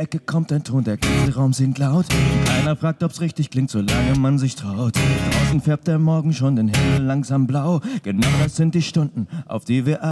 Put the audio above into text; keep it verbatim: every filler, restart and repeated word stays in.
Ecke kommt ein Ton, der ganze Raum singt laut. Keiner fragt, ob's richtig klingt, solange man sich traut. Draußen färbt der Morgen schon den Himmel langsam blau. Genau das sind die Stunden, auf die wir